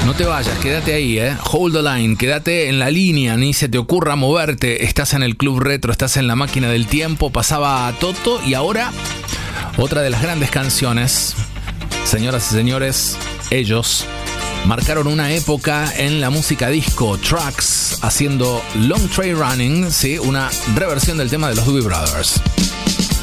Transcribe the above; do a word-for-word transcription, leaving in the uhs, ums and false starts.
No te vayas, quédate ahí, eh. Hold the line, quédate en la línea, ni se te ocurra moverte. Estás en el Club Retro, estás en la máquina del tiempo. Pasaba a Toto y ahora otra de las grandes canciones. Señoras y señores, ellos marcaron una época en la música disco. Trax haciendo Long Train Running, ¿sí? Una reversión del tema de los Doobie Brothers.